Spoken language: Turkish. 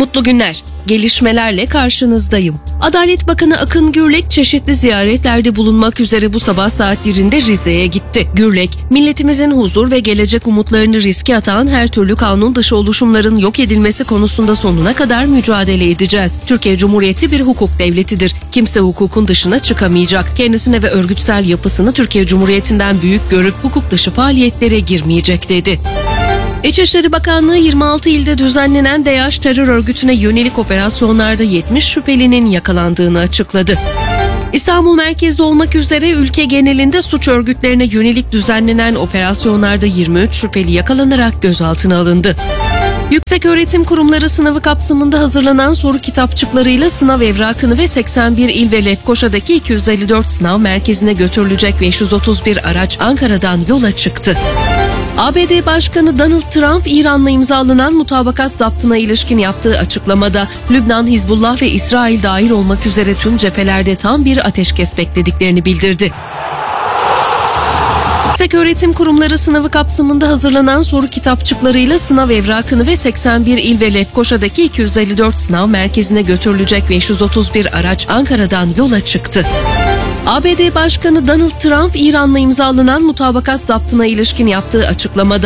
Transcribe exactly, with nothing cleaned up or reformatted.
Mutlu günler. Gelişmelerle karşınızdayım. Adalet Bakanı Akın Gürlek çeşitli ziyaretlerde bulunmak üzere bu sabah saatlerinde Rize'ye gitti. Gürlek, milletimizin huzur ve gelecek umutlarını riske atan her türlü kanun dışı oluşumların yok edilmesi konusunda sonuna kadar mücadele edeceğiz. Türkiye Cumhuriyeti bir hukuk devletidir. Kimse hukukun dışına çıkamayacak. Kendisine ve örgütsel yapısını Türkiye Cumhuriyeti'nden büyük görüp hukuk dışı faaliyetlere girmeyecek dedi. İçişleri Bakanlığı yirmi altı ilde düzenlenen DAEŞ terör örgütüne yönelik operasyonlarda yetmiş şüphelinin yakalandığını açıkladı. İstanbul merkezli olmak üzere ülke genelinde suç örgütlerine yönelik düzenlenen operasyonlarda yirmi üç şüpheli yakalanarak gözaltına alındı. Yükseköğretim kurumları sınavı kapsamında hazırlanan soru kitapçıklarıyla sınav evrakını ve seksen bir il ve Lefkoşa'daki iki yüz elli dört sınav merkezine götürülecek beş yüz otuz bir araç Ankara'dan yola çıktı. A B D Başkanı Donald Trump, İran'la imzalanan mutabakat zaptına ilişkin yaptığı açıklamada Lübnan, Hizbullah ve İsrail dahil olmak üzere tüm cephelerde tam bir ateşkes beklediklerini bildirdi. Yükseköğretim kurumları sınavı kapsamında hazırlanan soru kitapçıklarıyla sınav evrakını ve seksen bir il ve Lefkoşa'daki iki yüz elli dört sınav merkezine götürülecek beş yüz otuz bir araç Ankara'dan yola çıktı. A B D Başkanı Donald Trump, İran'la imzalanan mutabakat zaptına ilişkin yaptığı açıklamada